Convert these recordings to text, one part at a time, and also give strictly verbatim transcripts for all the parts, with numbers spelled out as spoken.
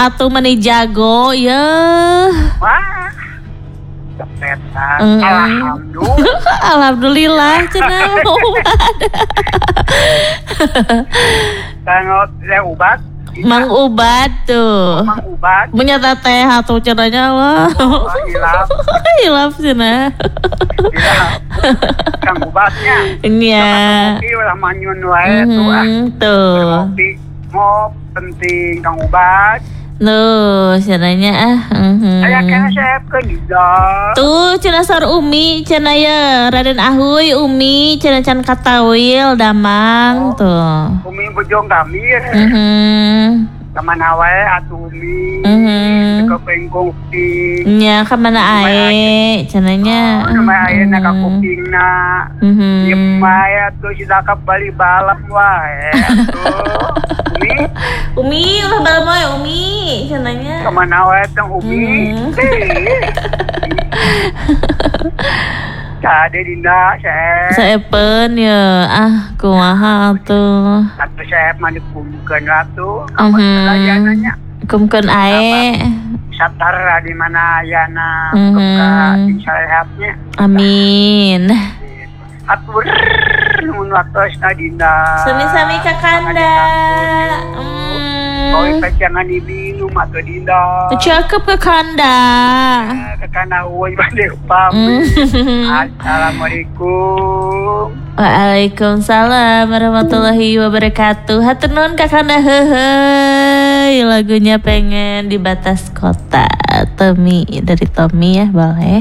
atuh meni jago ya. Wah. Kepetan. Mm. Alhamdulillah. Alhamdulillah cenah obat. Tangot le ubat. Mang Ubat tuh. Mang ubat. Punya teteh atuh cenanya lah. Oh, hilaf. Hilaf cenah. Hilaf. Kang ubatnya. Iya. Kopi ulah manyun wae tuh ah. Mhm, tuh. Kopi mau penting Kang ubat. Nuh, cenanya ah. Mhm. Aya kana saya ke didol. Tuh cenah sar Umi cenah ya Raden Ahuy Umi cenah can katawil damang tuh. Umi bojong kami. Mhm. Kemana wae atuh Umi. Mhm. Ke pengkong kuping. Nya ka mana ae cenanya. Oh, nama ayeuna ka kupingna. Mhm. Ieu mah atuh sidakap bali balap wae atuh. Umi, Umi ulah balem wae Umi cenanya. kemana wae teh Umi. Mhm. Cade dinda saya. Saepeun ya ah kumaha atuh. Atuh saya mah dikumpulkeun atuh. Mhm. Apa layanannya? Kumkeun ae. Satar di mana ayana Mhm. buka di sayapnya. Amin. Atur nuhun waktu dinda. Sami-sami Kakanda. Kau Hmm. jangan diminum atau dinda. Cakep Kakanda. Kakanda uy balik pamit. Hmm. Assalamualaikum. Waalaikumsalam warahmatullahi wabarakatuh. Hatur nuhun Kakanda hehe. Lagunya pengen di batas kota. Tommy dari Tommy ya boleh.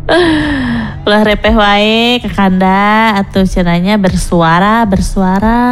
Ulah repeh wae Kakanda atuh cenanya bersuara bersuara